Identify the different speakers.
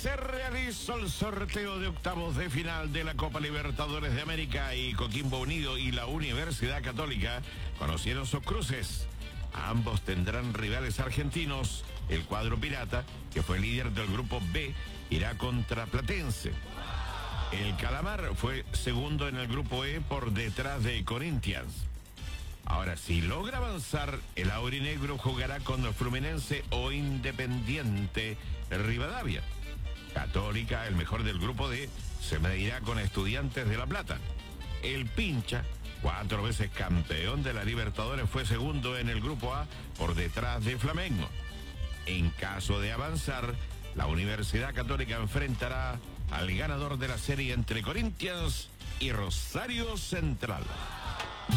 Speaker 1: Se realizó el sorteo de octavos de final de la Copa Libertadores de América y Coquimbo Unido y la Universidad Católica conocieron sus cruces. Ambos tendrán rivales argentinos. El cuadro pirata, que fue líder del grupo B, irá contra Platense. El Calamar fue segundo en el grupo E por detrás de Corinthians. Ahora, si logra avanzar, el aurinegro jugará con el Fluminense o Independiente Rivadavia. Católica, el mejor del grupo D, se medirá con Estudiantes de La Plata. El Pincha, 4 veces campeón de la Libertadores, fue segundo en el grupo A por detrás de Flamengo. En caso de avanzar, la Universidad Católica enfrentará al ganador de la serie entre Corinthians y Rosario Central.